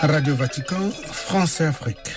Radio Vatican, France et Afrique.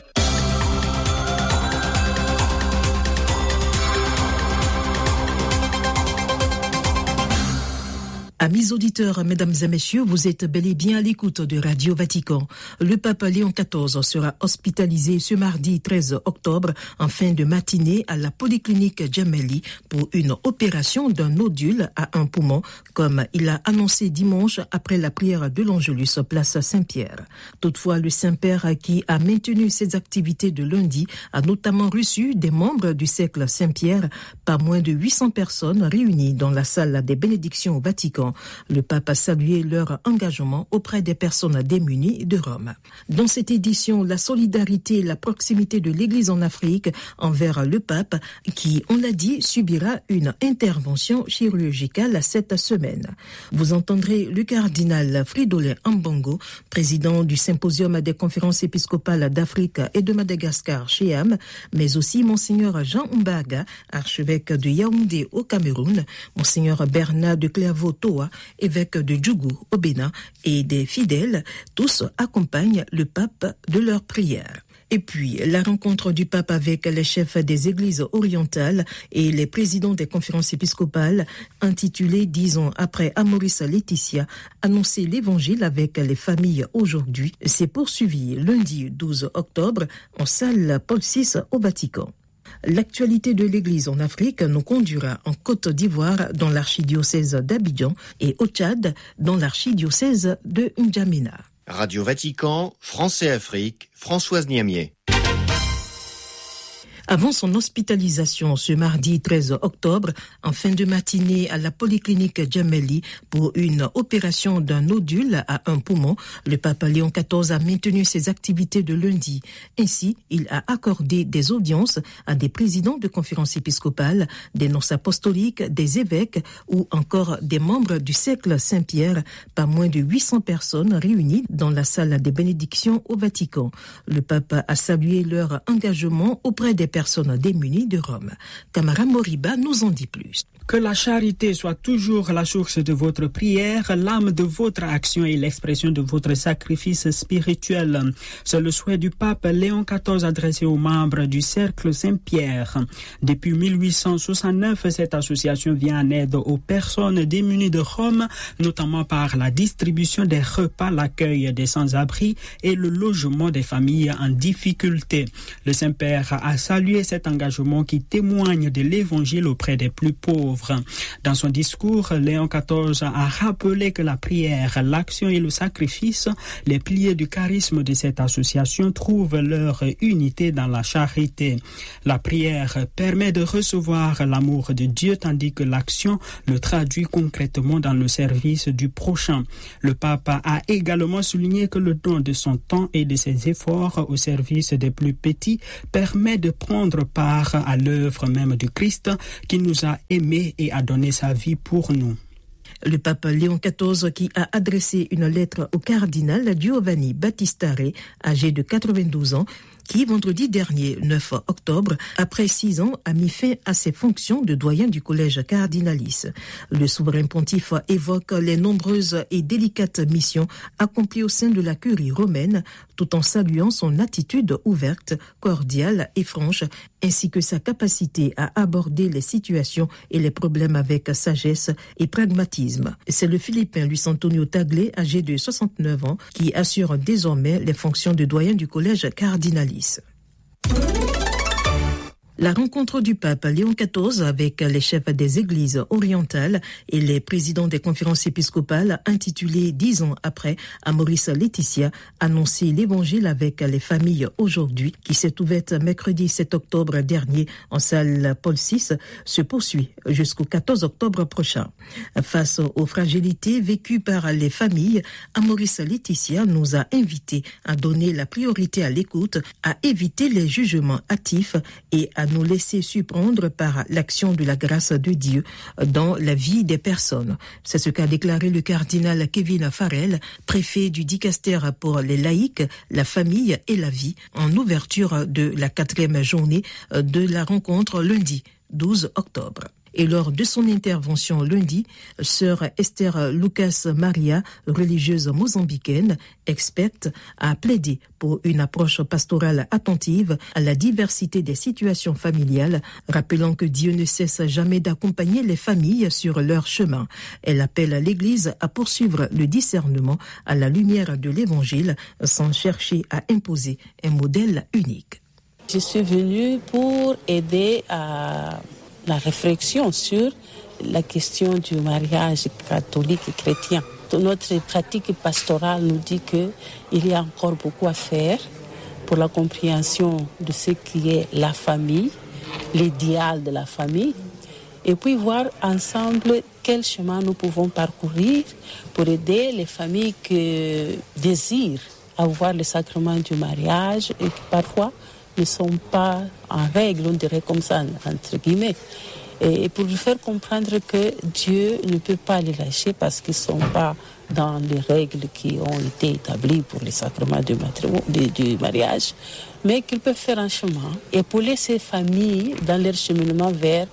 Amis auditeurs, mesdames et messieurs, vous êtes bel et bien à l'écoute de Radio Vatican. Le pape Léon XIV sera hospitalisé ce mardi 13 octobre en fin de matinée à la polyclinique Gemelli pour une opération d'un nodule à un poumon, comme il a annoncé dimanche après la prière de l'Angelus place Saint-Pierre. Toutefois, le Saint-Père, qui a maintenu ses activités de lundi, a notamment reçu des membres du cercle Saint-Pierre, pas moins de 800 personnes réunies dans la salle des bénédictions au Vatican. Le pape a salué leur engagement auprès des personnes démunies de Rome. Dans cette édition, la solidarité et la proximité de l'Église en Afrique envers le pape, qui, on l'a dit, subira une intervention chirurgicale cette semaine. Vous entendrez le cardinal Fridolin Ambongo, président du Symposium des conférences épiscopales d'Afrique et de Madagascar, CHEAM, mais aussi Monseigneur Jean Mbaga, archevêque de Yaoundé au Cameroun, Monseigneur Bernard de Clairvaux-Toa, évêque de Djougou au Bénin, et des fidèles, tous accompagnent le pape de leurs prières. Et puis, la rencontre du pape avec les chefs des églises orientales et les présidents des conférences épiscopales, intitulée 10 ans après Amoris Laetitia, annoncer l'évangile avec les familles aujourd'hui, s'est poursuivi lundi 12 octobre en salle Paul VI au Vatican. L'actualité de l'Église en Afrique nous conduira en Côte d'Ivoire dans l'archidiocèse d'Abidjan et au Tchad dans l'archidiocèse de N'Djamena. Radio Vatican, France et Afrique, Françoise Niamier. Avant son hospitalisation ce mardi 13 octobre, en fin de matinée à la polyclinique Gemelli pour une opération d'un nodule à un poumon, le pape Léon XIV a maintenu ses activités de lundi. Ainsi, il a accordé des audiences à des présidents de conférences épiscopales, des nonces apostoliques, des évêques ou encore des membres du cercle Saint-Pierre, pas moins de 800 personnes réunies dans la salle des bénédictions au Vatican. Le pape a salué leur engagement auprès des personnes démunies de Rome. Camara Moriba nous en dit plus. Que la charité soit toujours la source de votre prière, l'âme de votre action et l'expression de votre sacrifice spirituel. C'est le souhait du pape Léon XIV adressé aux membres du Cercle Saint-Pierre. Depuis 1869, cette association vient en aide aux personnes démunies de Rome, notamment par la distribution des repas, l'accueil des sans-abri et le logement des familles en difficulté. Le Saint-Père a salué cet engagement qui témoigne de l'évangile auprès des plus pauvres. Dans son discours, Léon XIV a rappelé que la prière, l'action et le sacrifice, les piliers du charisme de cette association, trouvent leur unité dans la charité. La prière permet de recevoir l'amour de Dieu, tandis que l'action le traduit concrètement dans le service du prochain. Le pape a également souligné que le don de son temps et de ses efforts au service des plus petits permet de prendre part à l'œuvre même du Christ qui nous a aimés et a donné sa vie pour nous. Le pape Léon XIV qui a adressé une lettre au cardinal Giovanni Battistare, âgé de 92 ans, qui, vendredi dernier, 9 octobre, après 6 ans, a mis fin à ses fonctions de doyen du collège Cardinalis. Le souverain pontife évoque les nombreuses et délicates missions accomplies au sein de la curie romaine, tout en saluant son attitude ouverte, cordiale et franche, ainsi que sa capacité à aborder les situations et les problèmes avec sagesse et pragmatisme. C'est le Philippin Luis Antonio Tagle, âgé de 69 ans, qui assure désormais les fonctions de doyen du collège Cardinalis. La rencontre du pape Léon XIV avec les chefs des églises orientales et les présidents des conférences épiscopales, intitulée 10 ans après Amoris Laetitia, annoncer l'évangile avec les familles aujourd'hui, qui s'est ouverte mercredi 7 octobre dernier en salle Paul VI, se poursuit jusqu'au 14 octobre prochain. Face aux fragilités vécues par les familles, Amoris Laetitia nous a invités à donner la priorité à l'écoute, à éviter les jugements hâtifs et à nous laisser surprendre par l'action de la grâce de Dieu dans la vie des personnes. C'est ce qu'a déclaré le cardinal Kevin Farrell, préfet du Dicaster pour les laïcs, la famille et la vie, en ouverture de la 4e journée de la rencontre lundi 12 octobre. Et lors de son intervention lundi, sœur Esther Lucas Maria, religieuse mozambicaine, experte, a plaidé pour une approche pastorale attentive à la diversité des situations familiales, rappelant que Dieu ne cesse jamais d'accompagner les familles sur leur chemin. Elle appelle l'Église à poursuivre le discernement à la lumière de l'Évangile sans chercher à imposer un modèle unique. Je suis venue pour aider à la réflexion sur la question du mariage catholique et chrétien. Notre pratique pastorale nous dit qu'il y a encore beaucoup à faire pour la compréhension de ce qui est la famille, l'idéal de la famille, et puis voir ensemble quel chemin nous pouvons parcourir pour aider les familles qui désirent avoir le sacrement du mariage et qui parfois ne sont pas en règle, on dirait comme ça, entre guillemets. Et pour lui faire comprendre que Dieu ne peut pas les lâcher parce qu'ils ne sont pas dans les règles qui ont été établies pour le sacrement du mariage, mais qu'ils peuvent faire un chemin, épauler ces familles dans leur cheminement vers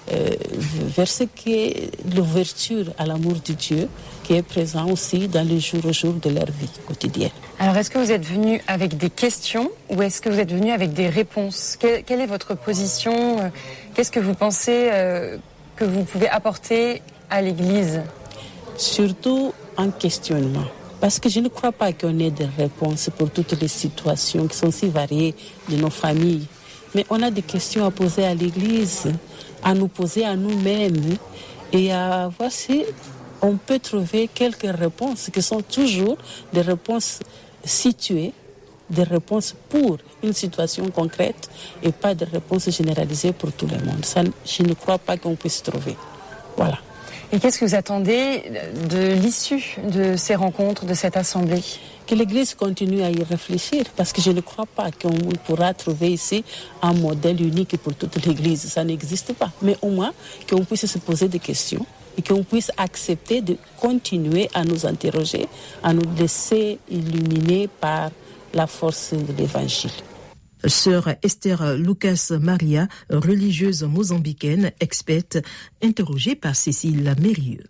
ce qui est l'ouverture à l'amour de Dieu qui est présent aussi dans le jour au jour de leur vie quotidienne. Alors, est-ce que vous êtes venu avec des questions ou est-ce que vous êtes venu avec des réponses ? Quelle est votre position ? Qu'est-ce que vous pensez que vous pouvez apporter à l'Église ? Surtout un questionnement. Parce que je ne crois pas qu'on ait des réponses pour toutes les situations qui sont si variées de nos familles. Mais on a des questions à poser à l'Église, à nous poser à nous-mêmes et à voir si on peut trouver quelques réponses qui sont toujours des réponses situées, des réponses pour une situation concrète et pas des réponses généralisées pour tout le monde. Ça, je ne crois pas qu'on puisse trouver. Voilà. Et qu'est-ce que vous attendez de l'issue de ces rencontres, de cette assemblée ? Que l'Église continue à y réfléchir, parce que je ne crois pas qu'on pourra trouver ici un modèle unique pour toute l'Église. Ça n'existe pas. Mais au moins, qu'on puisse se poser des questions et qu'on puisse accepter de continuer à nous interroger, à nous laisser illuminer par la force de l'Évangile. Sœur Esther Lucas Maria, religieuse mozambicaine, experte, interrogée par Cécile Mérieux.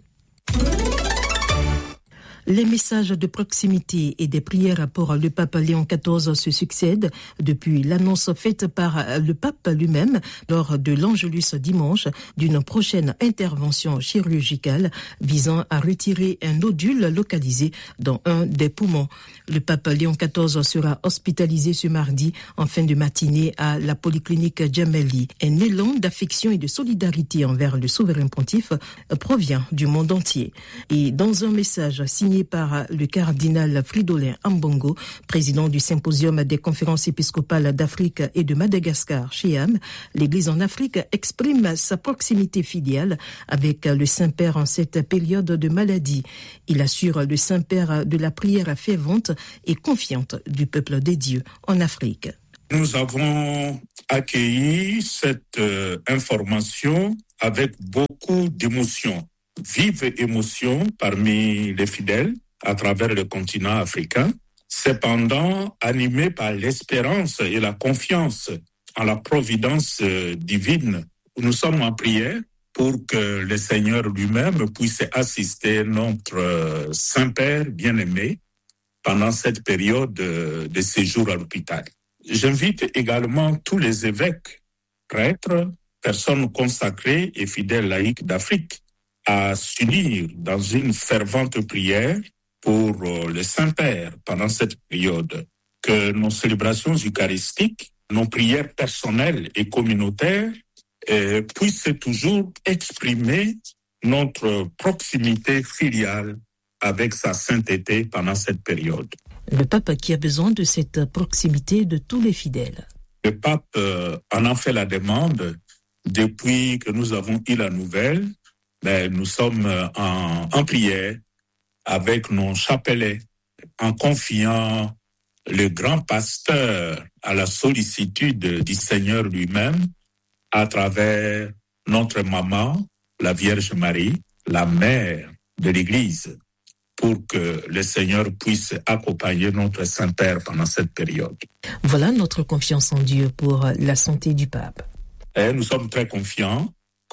Les messages de proximité et des prières pour le pape Léon XIV se succèdent depuis l'annonce faite par le pape lui-même lors de l'Angelus dimanche d'une prochaine intervention chirurgicale visant à retirer un nodule localisé dans un des poumons. Le pape Léon XIV sera hospitalisé ce mardi en fin de matinée à la polyclinique Gemelli. Un élan d'affection et de solidarité envers le souverain pontife provient du monde entier. Et dans un message signé par le cardinal Fridolin Ambongo, président du symposium des conférences épiscopales d'Afrique et de Madagascar, CHEAM, l'Église en Afrique exprime sa proximité filiale avec le Saint-Père en cette période de maladie. Il assure le Saint-Père de la prière fervente et confiante du peuple des dieux en Afrique. Nous avons accueilli cette information avec beaucoup d'émotion. Vive émotion parmi les fidèles à travers le continent africain, cependant animé par l'espérance et la confiance en la providence divine. Nous sommes en prière pour que le Seigneur lui-même puisse assister notre Saint-Père bien-aimé pendant cette période de séjour à l'hôpital. J'invite également tous les évêques, prêtres, personnes consacrées et fidèles laïcs d'Afrique à s'unir dans une fervente prière pour le Saint-Père pendant cette période. Que nos célébrations eucharistiques, nos prières personnelles et communautaires puissent toujours exprimer notre proximité filiale avec sa sainteté pendant cette période. Le pape qui a besoin de cette proximité de tous les fidèles. Le pape en a fait la demande depuis que nous avons eu la nouvelle. Nous sommes en prière avec nos chapelets, en confiant le grand pasteur à la sollicitude du Seigneur lui-même à travers notre maman, la Vierge Marie, la mère de l'Église, pour que le Seigneur puisse accompagner notre Saint-Père pendant cette période. Voilà notre confiance en Dieu pour la santé du pape. Et nous sommes très confiants.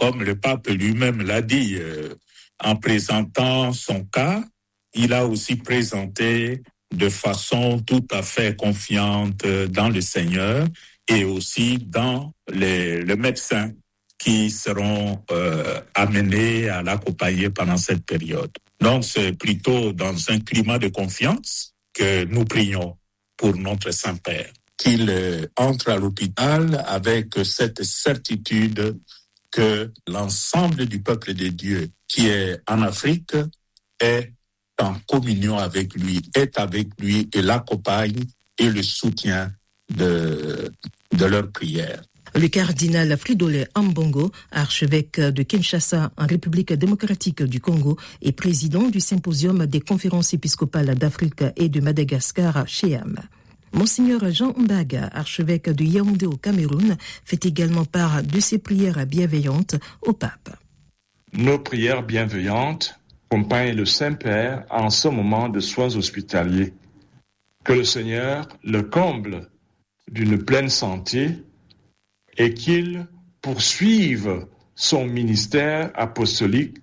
comme le pape lui-même l'a dit, en présentant son cas, il a aussi présenté de façon tout à fait confiante dans le Seigneur et aussi dans les médecins qui seront amenés à l'accompagner pendant cette période. Donc, c'est plutôt dans un climat de confiance que nous prions pour notre Saint-Père, qu'il entre à l'hôpital avec cette certitude que l'ensemble du peuple de Dieu qui est en Afrique est en communion avec lui, est avec lui et l'accompagne et le soutient de leurs prières. Le cardinal Fridolin Ambongo, archevêque de Kinshasa en République démocratique du Congo et président du symposium des conférences épiscopales d'Afrique et de Madagascar, CHEAM. Monseigneur Jean Mbaga, archevêque de Yaoundé au Cameroun, fait également part de ses prières bienveillantes au pape. Nos prières bienveillantes accompagnent le Saint-Père en ce moment de soins hospitaliers. Que le Seigneur le comble d'une pleine santé et qu'il poursuive son ministère apostolique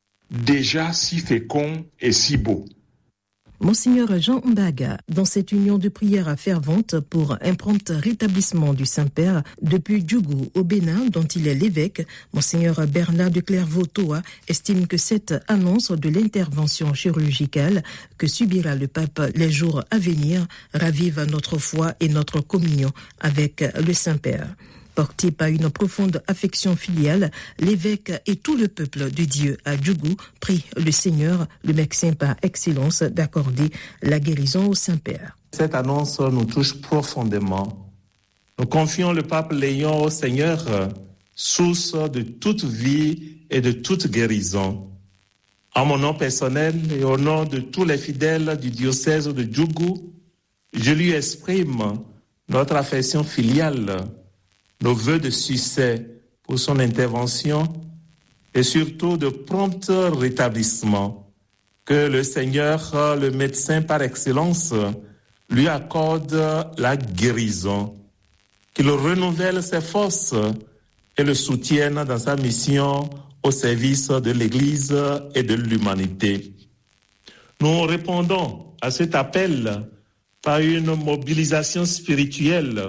déjà si fécond et si beau. Monseigneur Jean Mbaga, dans cette union de prière fervente pour un prompt rétablissement du Saint-Père depuis Djougou au Bénin, dont il est l'évêque, Monseigneur Bernard de Clairvaux-Toa estime que cette annonce de l'intervention chirurgicale que subira le pape les jours à venir ravive notre foi et notre communion avec le Saint-Père. Porté par une profonde affection filiale, l'évêque et tout le peuple de Dieu à Djougou prient le Seigneur, le médecin par excellence, d'accorder la guérison au Saint-Père. Cette annonce nous touche profondément. Nous confions le pape Léon au Seigneur, source de toute vie et de toute guérison. En mon nom personnel et au nom de tous les fidèles du diocèse de Djougou, je lui exprime notre affection filiale, nos vœux de succès pour son intervention et surtout de prompt rétablissement. Que le Seigneur, le médecin par excellence, lui accorde la guérison, qu'il renouvelle ses forces et le soutienne dans sa mission au service de l'Église et de l'humanité. Nous répondons à cet appel par une mobilisation spirituelle.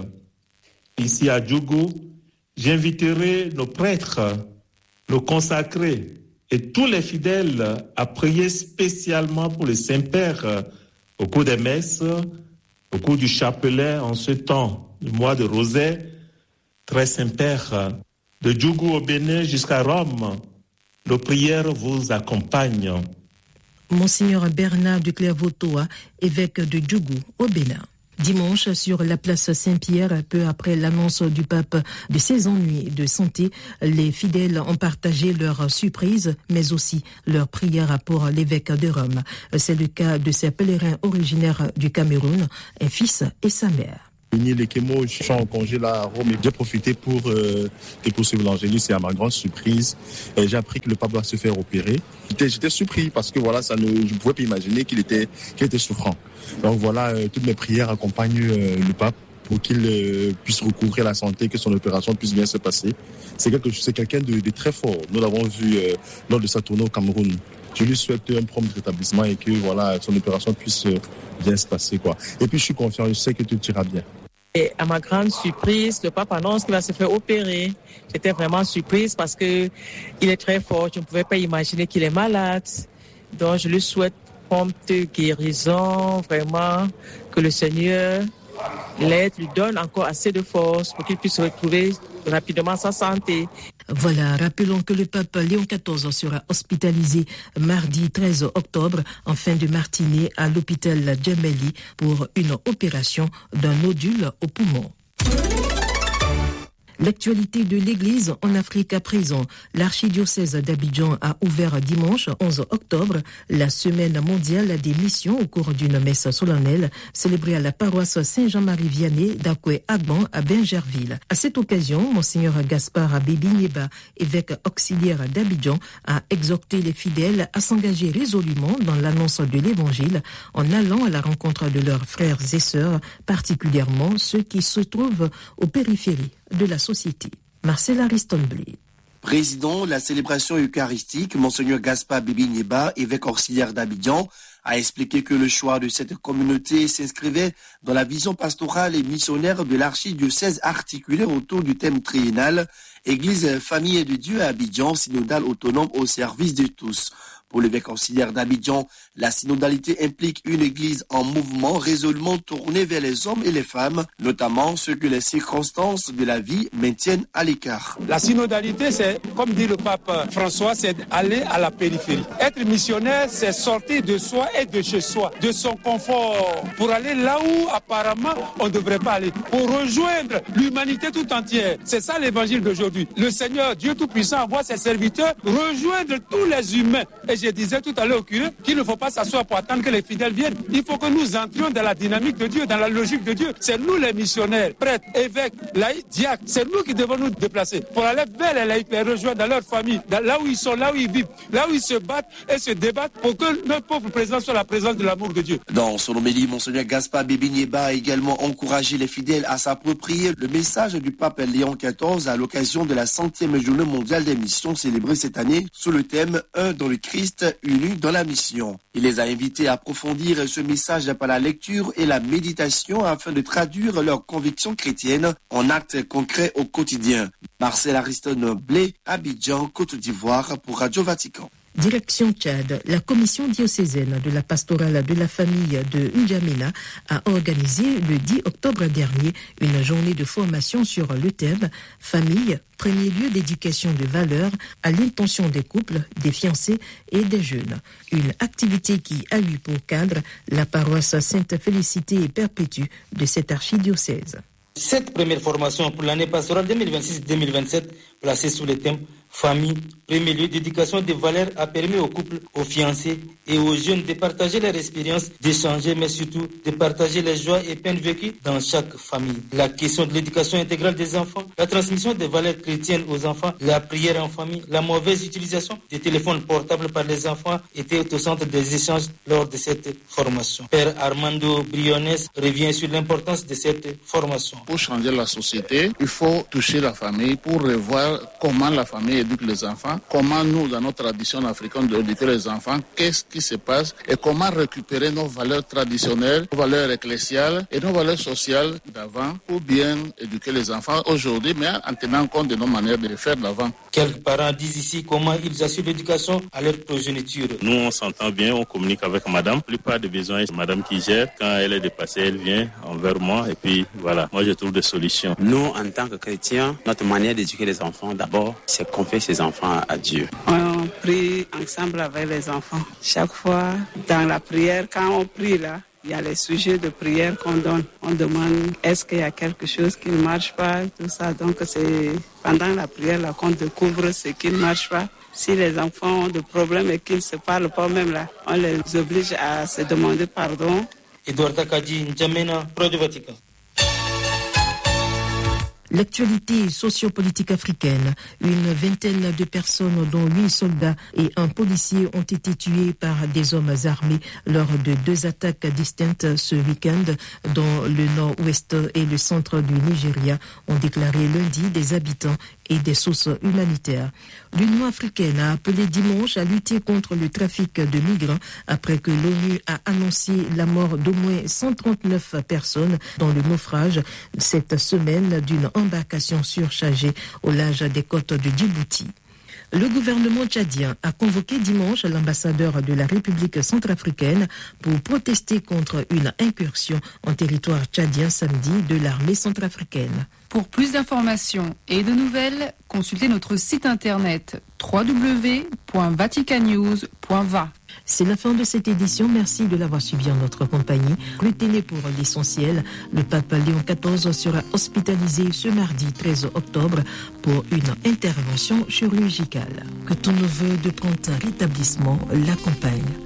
Ici à Djougou, j'inviterai nos prêtres, nos consacrés et tous les fidèles à prier spécialement pour le Saint-Père au cours des messes, au cours du chapelet en ce temps du mois de Rosée. Très Saint-Père, de Djougou au Bénin jusqu'à Rome, nos prières vous accompagnent. Monseigneur Bernard de Clairvaux-Toa, évêque de Djougou au Bénin. Dimanche, sur la place Saint-Pierre, peu après l'annonce du pape de ses ennuis de santé, les fidèles ont partagé leur surprise, mais aussi leur prière pour l'évêque de Rome. C'est le cas de ces pèlerins originaires du Cameroun, un fils et sa mère. Les Kémo, je suis en congé là à Rome et j'ai profité pour poursuivre l'Angélus et à ma grande surprise, j'ai appris que le pape va se faire opérer. J'étais surpris parce que voilà, je ne pouvais pas imaginer qu'il était souffrant. Donc voilà, toutes mes prières accompagnent le pape pour qu'il puisse recouvrer la santé, que son opération puisse bien se passer. C'est quelqu'un de très fort. Nous l'avons vu lors de sa tournée au Cameroun. Je lui souhaite un prompt rétablissement et que voilà, son opération puisse bien se passer, quoi. Et puis je suis confiant, je sais que tout ira bien. Et à ma grande surprise, le pape annonce qu'il va se faire opérer. J'étais vraiment surprise parce que il est très fort. Je ne pouvais pas imaginer qu'il est malade. Donc je lui souhaite prompte guérison, vraiment, que le Seigneur l'aide, lui donne encore assez de force pour qu'il puisse retrouver rapidement sa santé. Voilà, rappelons que le pape Léon XIV sera hospitalisé mardi 13 octobre en fin de matinée à l'hôpital Djameli pour une opération d'un nodule au poumon. L'actualité de l'Église en Afrique à présent. L'archidiocèse d'Abidjan a ouvert dimanche 11 octobre la semaine mondiale des missions au cours d'une messe solennelle célébrée à la paroisse Saint-Jean-Marie Vianney d'Akwe-Agban à Bingerville. À cette occasion, Monseigneur Gaspard Abébi-Nieba, évêque auxiliaire d'Abidjan, a exhorté les fidèles à s'engager résolument dans l'annonce de l'Évangile en allant à la rencontre de leurs frères et sœurs, particulièrement ceux qui se trouvent aux périphéries de la société. Marcella Riston-Blé. Président de la célébration eucharistique, Monseigneur Gaspard Bibi-Nieba, évêque auxiliaire d'Abidjan, a expliqué que le choix de cette communauté s'inscrivait dans la vision pastorale et missionnaire de l'archidiocèse articulée autour du thème triennal « Église, famille de Dieu à Abidjan, synodale autonome au service de tous ». Pour l'évêque auxiliaire d'Abidjan, la synodalité implique une église en mouvement résolument tournée vers les hommes et les femmes, notamment ceux que les circonstances de la vie maintiennent à l'écart. La synodalité, c'est, comme dit le pape François, c'est aller à la périphérie. Être missionnaire, c'est sortir de soi et de chez soi, de son confort, pour aller là où apparemment on ne devrait pas aller, pour rejoindre l'humanité tout entière. C'est ça l'évangile d'aujourd'hui. Le Seigneur, Dieu Tout-Puissant, envoie ses serviteurs rejoindre tous les humains. Et je disais tout à l'heure au curé qu'il ne faut pas s'asseoir pour attendre que les fidèles viennent. Il faut que nous entrions dans la dynamique de Dieu, dans la logique de Dieu. C'est nous les missionnaires, prêtres, évêques, laïcs, diacres. C'est nous qui devons nous déplacer pour aller vers les laïcs, les rejoindre dans leur famille, là où ils sont, là où ils vivent, là où ils se battent et se débattent pour que notre pauvre présence soit la présence de l'amour de Dieu. Dans son homélie, Monseigneur Gaspard Bibi-Nieba a également encouragé les fidèles à s'approprier le message du pape Léon XIV à l'occasion de la 100e journée mondiale des missions célébrée cette année sous le thème « Un dans le Christ, unis dans la mission ». Il les a invités à approfondir ce message par la lecture et la méditation afin de traduire leurs convictions chrétiennes en actes concrets au quotidien. Marcel Ariston Blé, Abidjan, Côte d'Ivoire pour Radio Vatican. Direction Tchad, la commission diocésaine de la pastorale de la famille de N'Djamena a organisé le 10 octobre dernier une journée de formation sur le thème « Famille, premier lieu d'éducation de valeurs à l'intention des couples, des fiancés et des jeunes ». Une activité qui a eu pour cadre la paroisse Sainte-Félicité et Perpétue de cet archidiocèse. Cette première formation pour l'année pastorale 2026-2027, placée sous le thème famille, premier lieu d'éducation des valeurs, a permis aux couples, aux fiancés et aux jeunes de partager leur expérience, d'échanger, mais surtout de partager les joies et peines vécues dans chaque famille. La question de l'éducation intégrale des enfants, la transmission des valeurs chrétiennes aux enfants, la prière en famille, la mauvaise utilisation des téléphones portables par les enfants étaient au centre des échanges lors de cette formation. Père Armando Briones revient sur l'importance de cette formation. Pour changer la société, il faut toucher la famille pour revoir comment la famille éduque les enfants, comment nous, dans notre tradition africaine d'éduquer les enfants, qu'est-ce qui se passe et comment récupérer nos valeurs traditionnelles, nos valeurs ecclésiales et nos valeurs sociales d'avant pour bien éduquer les enfants aujourd'hui, mais en tenant compte de nos manières de le faire d'avant. Quelques parents disent ici comment ils assurent l'éducation à leur progéniture. Nous, on s'entend bien, on communique avec madame. La plupart des besoins, c'est madame qui gère. Quand elle est dépassée, elle vient envers moi et puis voilà, moi je trouve des solutions. Nous, en tant que chrétiens, notre manière d'éduquer les enfants, d'abord, c'est confier ses enfants à Dieu. On prie ensemble avec les enfants. Chaque fois, dans la prière, quand on prie là, il y a les sujets de prière qu'on donne. On demande est-ce qu'il y a quelque chose qui ne marche pas, tout ça. Donc c'est pendant la prière là qu'on découvre ce qui ne marche pas. Si les enfants ont des problèmes et qu'ils ne se parlent pas même là, on les oblige à se demander pardon. Edouard Takadi, N'Djamena, Radio Vatican. L'actualité sociopolitique africaine. Une vingtaine de personnes, dont 8 soldats et un policier, ont été tués par des hommes armés lors de 2 attaques distinctes ce week-end dans le nord-ouest et le centre du Nigeria, ont déclaré lundi des habitants et des sources humanitaires. L'Union africaine a appelé dimanche à lutter contre le trafic de migrants après que l'ONU a annoncé la mort d'au moins 139 personnes dans le naufrage cette semaine d'une embarcation surchargée au large des côtes de Djibouti. Le gouvernement tchadien a convoqué dimanche l'ambassadeur de la République centrafricaine pour protester contre une incursion en territoire tchadien samedi de l'armée centrafricaine. Pour plus d'informations et de nouvelles, consultez notre site internet www.vaticannews.va. C'est la fin de cette édition. Merci de l'avoir suivi en notre compagnie. Retenez pour l'essentiel, le pape Léon XIV sera hospitalisé ce mardi 13 octobre pour une intervention chirurgicale. Que ton neveu de prompt rétablissement l'accompagne.